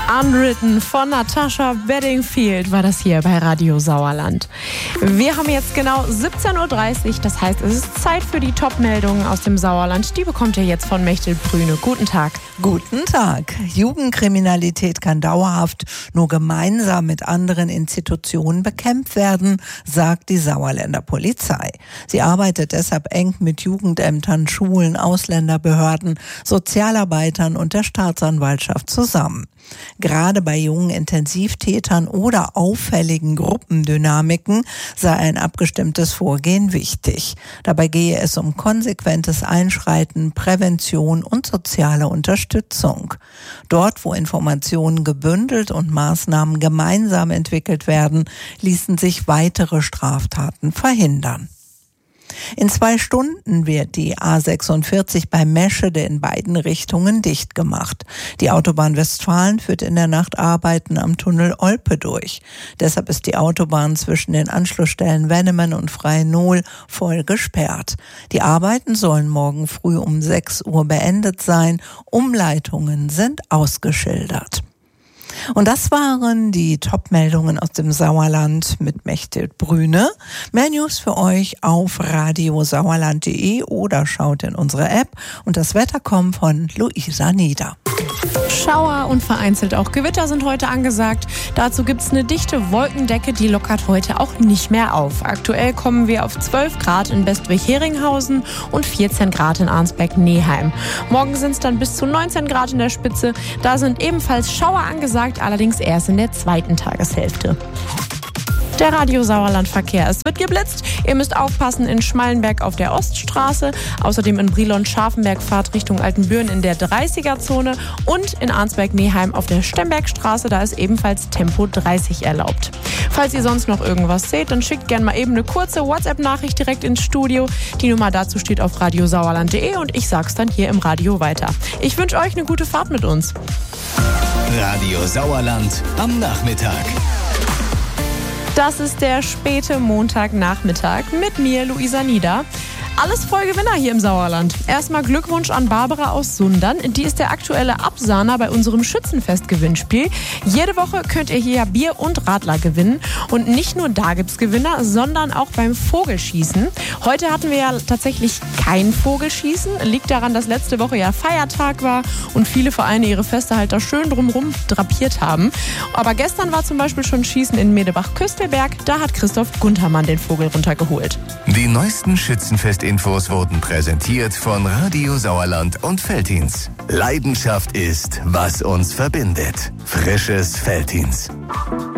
Unwritten von Natasha Bedingfield war das hier bei Radio Sauerland. Wir haben jetzt genau 17.30 Uhr, das heißt, es ist Zeit für die Top-Meldungen aus dem Sauerland. Die bekommt ihr jetzt von Mechtel Brüne. Guten Tag. Guten Tag. Jugendkriminalität kann dauerhaft nur gemeinsam mit anderen Institutionen bekämpft werden, sagt die Sauerländer Polizei. Sie arbeitet deshalb eng mit Jugendämtern, Schulen, Ausländerbehörden, Sozialarbeitern und der Staatsanwaltschaft zusammen. Gerade bei jungen Intensivtätern oder auffälligen Gruppendynamiken sei ein abgestimmtes Vorgehen wichtig. Dabei gehe es um konsequentes Einschreiten, Prävention und soziale Unterstützung. Dort, wo Informationen gebündelt und Maßnahmen gemeinsam entwickelt werden, ließen sich weitere Straftaten verhindern. In 2 Stunden wird die A46 bei Meschede in beiden Richtungen dicht gemacht. Die Autobahn Westfalen führt in der Nacht Arbeiten am Tunnel Olpe durch. Deshalb ist die Autobahn zwischen den Anschlussstellen Wennemen und Freinohl voll gesperrt. Die Arbeiten sollen morgen früh um 6 Uhr beendet sein. Umleitungen sind ausgeschildert. Und das waren die Top-Meldungen aus dem Sauerland mit Mechtel Brüne. Mehr News für euch auf radiosauerland.de oder schaut in unsere App. Und das Wetter kommt von Luisa Nieder. Schauer und vereinzelt auch Gewitter sind heute angesagt. Dazu gibt es eine dichte Wolkendecke, die lockert heute auch nicht mehr auf. Aktuell kommen wir auf 12 Grad in Bestwig-Heringhausen und 14 Grad in Arnsberg-Neheim. Morgen sind es dann bis zu 19 Grad in der Spitze. Da sind ebenfalls Schauer angesagt, allerdings erst in der zweiten Tageshälfte. Der Radio Sauerland Verkehr. Es wird geblitzt. Ihr müsst aufpassen in Schmallenberg auf der Oststraße, außerdem in Brilon-Scharfenberg Fahrt Richtung Altenbüren in der 30er-Zone und in Arnsberg-Neheim auf der Stembergstraße. Da ist ebenfalls Tempo 30 erlaubt. Falls ihr sonst noch irgendwas seht, dann schickt gerne mal eben eine kurze WhatsApp-Nachricht direkt ins Studio. Die Nummer dazu steht auf radiosauerland.de und ich sag's dann hier im Radio weiter. Ich wünsche euch eine gute Fahrt mit uns. Radio Sauerland am Nachmittag. Das ist der späte Montagnachmittag mit mir, Luisa Nieder. Alles voll Gewinner hier im Sauerland. Erstmal Glückwunsch an Barbara aus Sundern. Die ist der aktuelle Absahner bei unserem Schützenfest-Gewinnspiel. Jede Woche könnt ihr hier Bier und Radler gewinnen. Und nicht nur da gibt's Gewinner, sondern auch beim Vogelschießen. Heute hatten wir ja tatsächlich kein Vogelschießen. Liegt daran, dass letzte Woche ja Feiertag war und viele Vereine ihre Feste halt da schön drumherum drapiert haben. Aber gestern war zum Beispiel schon Schießen in Medebach-Küstelberg. Da hat Christoph Guntermann den Vogel runtergeholt. Die neuesten Schützenfest-Infos wurden präsentiert von Radio Sauerland und Veltins. Leidenschaft ist, was uns verbindet. Frisches Veltins.